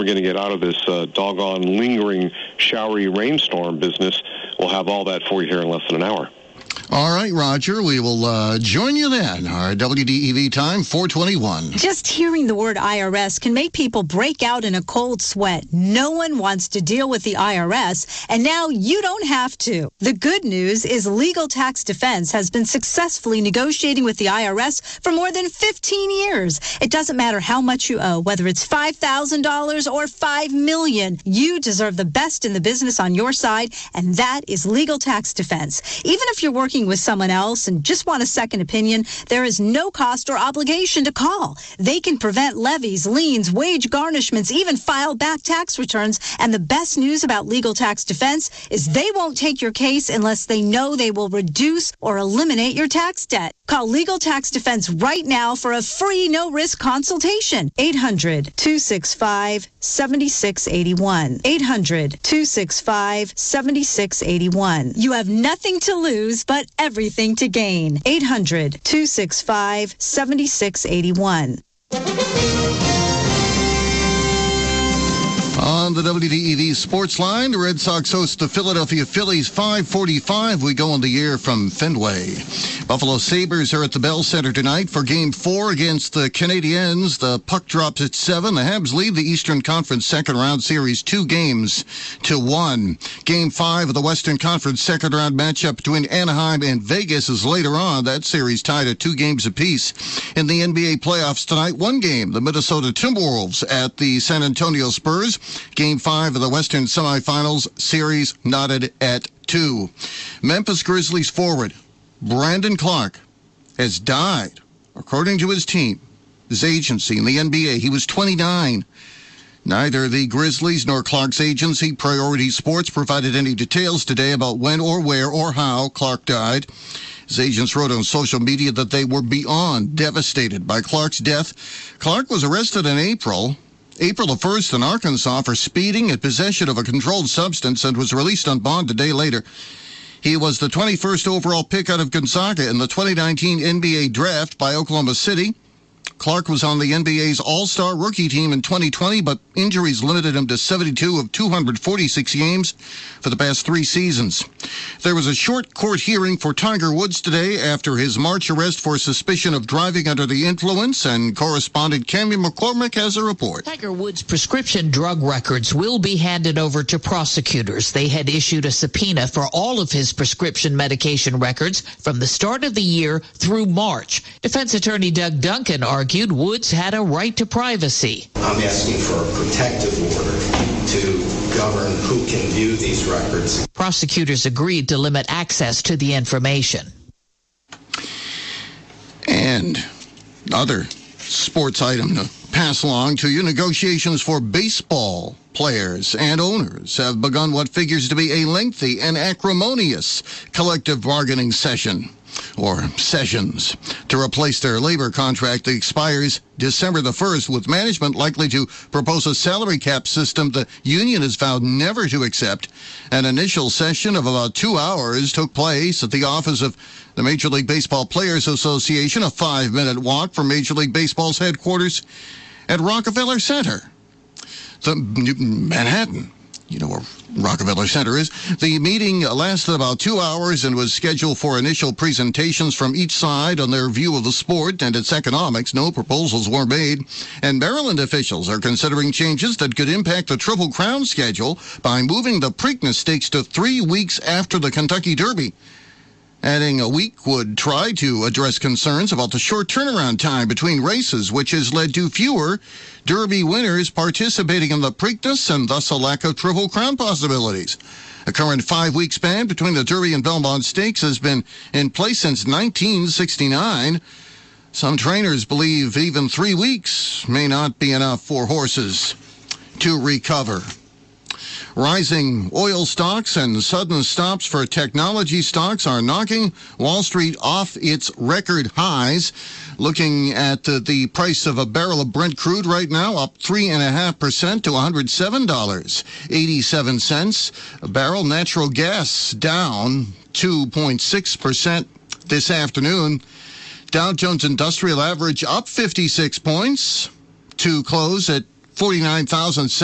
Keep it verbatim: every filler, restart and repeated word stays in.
we're going to get out of this uh, doggone lingering showery rainstorm business. We'll have all that for you here in less than an hour. All right, Roger, we will uh, join you then. Our W D E V time, four twenty-one. Just hearing the word I R S can make people break out in a cold sweat. No one wants to deal with the I R S, and now you don't have to. The good news is Legal Tax Defense has been successfully negotiating with the I R S for more than fifteen years. It doesn't matter how much you owe, whether it's five thousand dollars or five million dollars. You deserve the best in the business on your side, and that is Legal Tax Defense. Even if you're working with someone else and just want a second opinion, there is no cost or obligation to call. They can prevent levies, liens, wage garnishments, even file back tax returns. And the best news about Legal Tax Defense is they won't take your case unless they know they will reduce or eliminate your tax debt. Call Legal Tax Defense right now for a free no-risk consultation. eight hundred, two six five, seven six eight one. eight hundred, two six five, seven six eight one. You have nothing to lose but everything to gain. eight hundred, two six five, seven six eight one. On the W D E V Sports Line, the Red Sox host the Philadelphia Phillies, five forty-five. We go on the air from Fenway. Buffalo Sabres are at the Bell Center tonight for Game four against the Canadiens. The puck drops at seven. The Habs lead the Eastern Conference second round series two games to one. Game five of the Western Conference second round matchup between Anaheim and Vegas is later on. That series tied at two games apiece. In the N B A playoffs tonight, one game, the Minnesota Timberwolves at the San Antonio Spurs. Game five of the Western semifinals series knotted at two. Memphis Grizzlies forward Brandon Clark has died, according to his team, his agency in the N B A. He was twenty-nine. Neither the Grizzlies nor Clark's agency, Priority Sports, provided any details today about when or where or how Clark died. His agents wrote on social media that they were beyond devastated by Clark's death. Clark was arrested in April. April the first in Arkansas for speeding and possession of a controlled substance and was released on bond a day later. He was the twenty-first overall pick out of Gonzaga in the twenty nineteen N B A draft by Oklahoma City. Clark was on the N B A's All-Star rookie team in twenty twenty, but injuries limited him to seventy-two of two hundred forty-six games for the past three seasons. There was a short court hearing for Tiger Woods today after his March arrest for suspicion of driving under the influence, and correspondent Cammie McCormick has a report. Tiger Woods' prescription drug records will be handed over to prosecutors. They had issued a subpoena for all of his prescription medication records from the start of the year through March. Defense attorney Doug Duncan argued Woods had a right to privacy. I'm asking for a protective order to govern who can view these records. Prosecutors agreed to limit access to the information. And other sports item to pass along to you. Negotiations for baseball players and owners have begun what figures to be a lengthy and acrimonious collective bargaining session, or sessions, to replace their labor contract that expires December the first, with management likely to propose a salary cap system the union has vowed never to accept. An initial session of about two hours took place at the office of the Major League Baseball Players Association, a five-minute walk from Major League Baseball's headquarters at Rockefeller Center, the Manhattan. You know where Rockefeller Center is. The meeting lasted about two hours and was scheduled for initial presentations from each side on their view of the sport and its economics. No proposals were made, and Maryland officials are considering changes that could impact the Triple Crown schedule by moving the Preakness Stakes to three weeks after the Kentucky Derby. Adding a week would try to address concerns about the short turnaround time between races, which has led to fewer Derby winners participating in the Preakness and thus a lack of Triple Crown possibilities. A current five-week span between the Derby and Belmont Stakes has been in place since nineteen sixty-nine. Some trainers believe even three weeks may not be enough for horses to recover. Rising oil stocks and sudden stops for technology stocks are knocking Wall Street off its record highs. Looking at the, the price of a barrel of Brent crude right now, up three point five percent to one hundred seven dollars and eighty-seven cents. A barrel. Natural gas down two point six percent this afternoon. Dow Jones Industrial Average up fifty-six points to close at forty-nine thousand